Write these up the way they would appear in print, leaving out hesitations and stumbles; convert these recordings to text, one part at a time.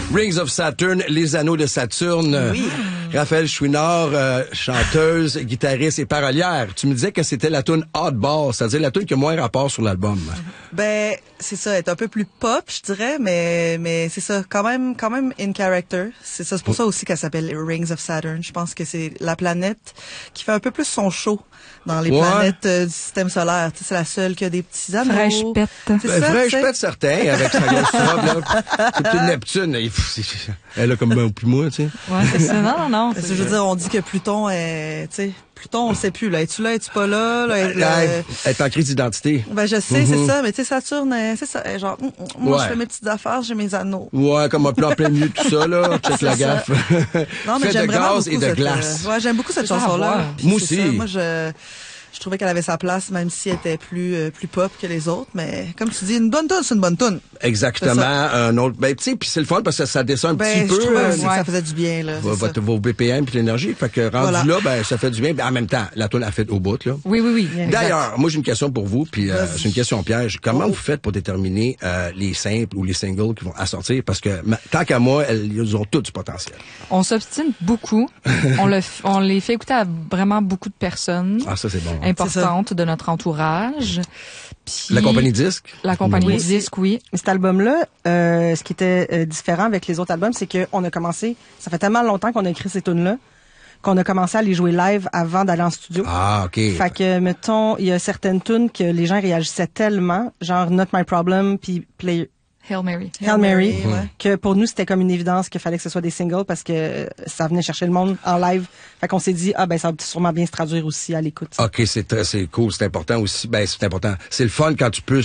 Rings of Saturn, les anneaux de Saturne. Oui. Raphaël Chouinard, chanteuse, guitariste et parolière. Tu me disais que c'était la tune Oddball, c'est-à-dire la tune qui a moins rapport sur l'album. Ben, c'est ça, elle est un peu plus pop, je dirais, mais c'est ça, quand même in character. C'est ça, c'est pour ça aussi qu'elle s'appelle Rings of Saturn. Je pense que c'est la planète qui fait un peu plus son show dans les planètes du système solaire. Tu sais, c'est la seule qui a des petits anneaux. Fraîche pète. C'est ça, Fraîche pète certain, avec sa grosse robe, là. C'est une Neptune. Elle a comme un plus moi, tu sais. Ouais, c'est ça. Non. Je veux dire, on dit que Pluton est, tu sais, Pluton, on le sait plus, là. Es-tu là, es-tu pas là? Elle est en crise d'identité. Ben, je sais, c'est ça, mais tu sais, Saturne, c'est ça, genre, moi, je fais mes petites affaires, j'ai mes anneaux. Ouais, comme un plan plein milieu de tout ça, là. Check la gaffe. Non, mais fait j'aime de vraiment gaz beaucoup et de glace. ouais, j'aime beaucoup cette chanson-là. Moi aussi. Ça. Moi, je trouvais qu'elle avait sa place, même si elle était plus pop que les autres, mais comme tu dis, une bonne toune, c'est une bonne toune. Exactement. Un autre, ben, tu sais, puis c'est le fun parce que ça descend un petit peu. Je trouvais aussi que ça faisait du bien, là. Vos BPM puis l'énergie. Fait que rendu là, ben, ça fait du bien. Ben, en même temps, la toune a fait au bout, là. Oui. D'ailleurs, moi, j'ai une question pour vous, puis c'est une question piège. Comment vous faites pour déterminer les simples ou les singles qui vont sortir? Parce que, tant qu'à moi, ils ont tous du potentiel. On s'obstine beaucoup. On les fait écouter à vraiment beaucoup de personnes. Ah, ça, c'est bon. Importantes de notre entourage. Puis, la compagnie disque? La compagnie disque, oui. Mais cet album-là, ce qui était différent avec les autres albums, c'est qu'on a commencé, ça fait tellement longtemps qu'on a écrit ces tunes-là, qu'on a commencé à les jouer live avant d'aller en studio. Ah, OK. Fait que, mettons, il y a certaines tunes que les gens réagissaient tellement, genre Not My Problem, puis Hail Mary, que pour nous, c'était comme une évidence qu'il fallait que ce soit des singles parce que ça venait chercher le monde en live. Fait qu'on s'est dit, ça va sûrement bien se traduire aussi à l'écoute. OK, c'est cool, c'est important aussi. Ben, c'est important. C'est le fun quand tu peux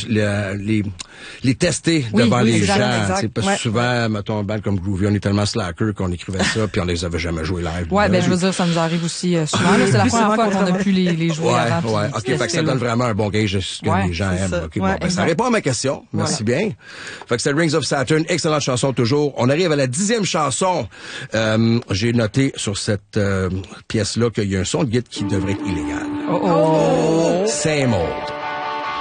les tester devant les gens. Parce que souvent, mettons, un band comme Groovy, on est tellement slacker qu'on écrivait ça puis on les avait jamais joués live. Ouais, ben, je veux dire, ça nous arrive aussi souvent. C'est la première fois qu'on a pu les jouer avant. Ouais, OK, fait que ça donne vraiment un bon gage de ce que les gens aiment. OK, bon, ben, ça répond à ma question. Merci bien. Fait que c'est Rings of Saturn, excellente chanson toujours. On arrive à la 10e chanson. J'ai noté sur cette pièce-là qu'il y a un son de guitare qui devrait être illégal. Oh! Same old.